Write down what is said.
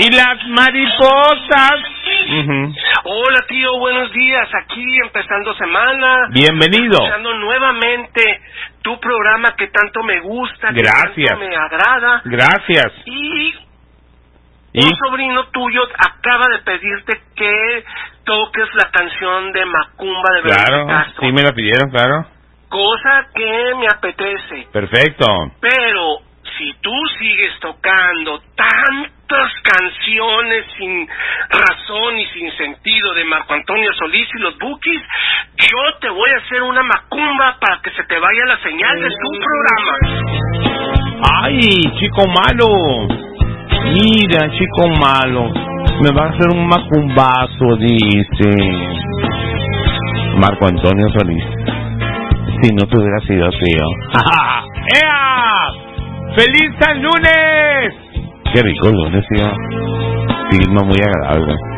Y las mariposas. Hola, tío, buenos días. Aquí empezando semana. Bienvenido. Escuchando nuevamente tu programa que tanto me gusta. Gracias. Que tanto me agrada. Gracias. Y un sobrino tuyo acaba de pedirte que toques la canción de Macumba de Verónica Castro. Sí me la pidieron, claro. Cosa que me apetece. Perfecto. Pero si tú sigues tocando tantas canciones sin razón y sin sentido de Marco Antonio Solís y los Bukis, yo te voy a hacer una macumba para que se te vaya la señal de tu programa. ¡Ay, chico malo! Mira, chico malo, me va a hacer un macumbazo, dice Marco Antonio Solís. Si no te hubiera sido tío. ¡Ea! ¡Feliz San Lunes! Qué rico el lunes, tío. Clima muy agradable.